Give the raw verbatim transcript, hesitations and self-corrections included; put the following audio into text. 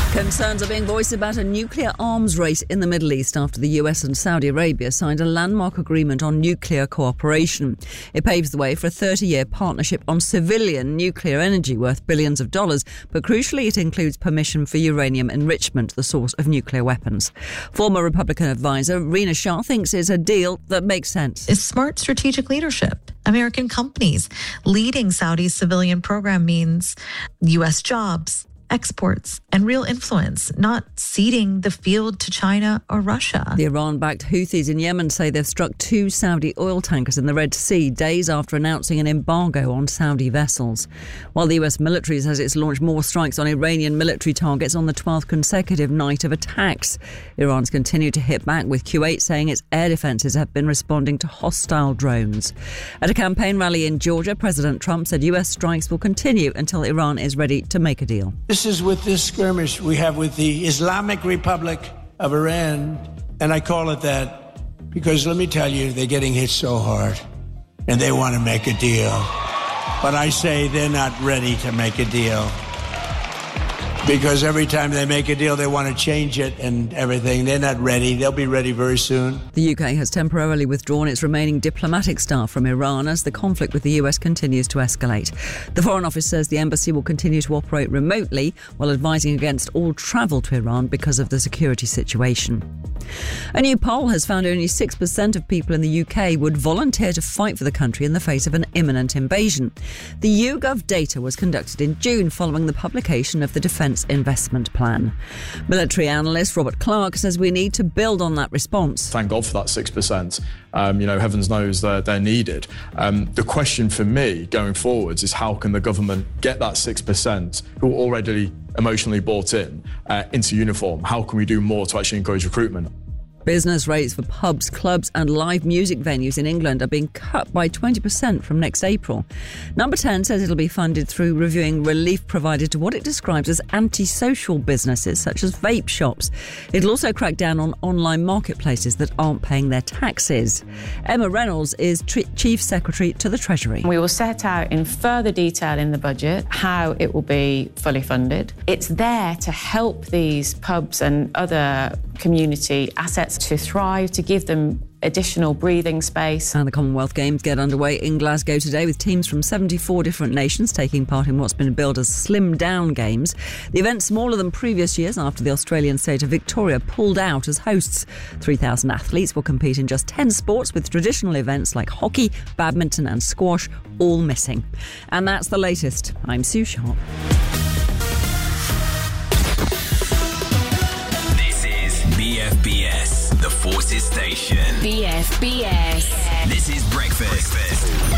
Concerns are being voiced about a nuclear arms race in the Middle East after the U S and Saudi Arabia signed a landmark agreement on nuclear cooperation. It paves the way for a thirty-year partnership on civilian nuclear energy worth billions of dollars, but crucially it includes permission for uranium enrichment, the source of nuclear weapons. Former Republican advisor Rina Shah thinks it's a deal that makes sense. It's smart strategic leadership. American companies leading Saudi's civilian program means U S jobs, exports, and real influence, not ceding the field to China or Russia. The Iran-backed Houthis in Yemen say they've struck two Saudi oil tankers in the Red Sea days after announcing an embargo on Saudi vessels. While the U S military says it's launched more strikes on Iranian military targets on the twelfth consecutive night of attacks. Iran's continued to hit back, with Kuwait saying its air defences have been responding to hostile drones. At a campaign rally in Georgia, President Trump said U S strikes will continue until Iran is ready to make a deal. This is with this skirmish we have with the Islamic Republic of Iran, and I call it that because let me tell you, they're getting hit so hard, and they want to make a deal. But I say they're not ready to make a deal. Because every time they make a deal, they want to change it and everything. They're not ready. They'll be ready very soon. The U K has temporarily withdrawn its remaining diplomatic staff from Iran as the conflict with the U S continues to escalate. The Foreign Office says the embassy will continue to operate remotely while advising against all travel to Iran because of the security situation. A new poll has found only six percent of people in the U K would volunteer to fight for the country in the face of an imminent invasion. The YouGov data was conducted in June following the publication of the Defence Investment Plan. Military analyst Robert Clark says we need to build on that response. Thank God for that six percent. Um, you know, heavens knows they're, they're needed. Um, the question for me going forwards is how can the government get that six percent who are already emotionally bought in uh, into uniform? How can we do more to actually encourage recruitment? Business rates for pubs, clubs and live music venues in England are being cut by twenty percent from next April. Number ten says it'll be funded through reviewing relief provided to what it describes as antisocial businesses such as vape shops. It'll also crack down on online marketplaces that aren't paying their taxes. Emma Reynolds is tri- Chief Secretary to the Treasury. We will set out in further detail in the budget how it will be fully funded. It's there to help these pubs and other community assets to thrive, to give them additional breathing space. And the Commonwealth Games get underway in Glasgow today with teams from seventy-four different nations taking part in what's been billed as slimmed down games. The event's smaller than previous years after the Australian state of Victoria pulled out as hosts. three thousand athletes will compete in just ten sports, with traditional events like hockey, badminton and squash all missing. And that's the latest. I'm Sue Sharp. B F B S, the Forces Station. B F B S. This is Breakfast. Breakfast.